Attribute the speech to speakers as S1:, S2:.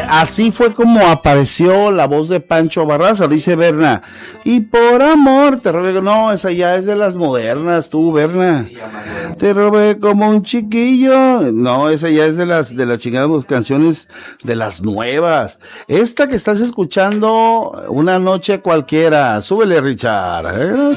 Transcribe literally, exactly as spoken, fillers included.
S1: así fue como apareció la voz de Pancho Barraza, dice Berna. Y por amor te robé, no, esa ya es de las modernas, tú, Berna. Te robé como un chiquillo. No, esa ya es de las de las chingadas canciones de las nuevas. Esta que estás escuchando, Una noche cualquiera. Súbele, Richard. ¿Eh?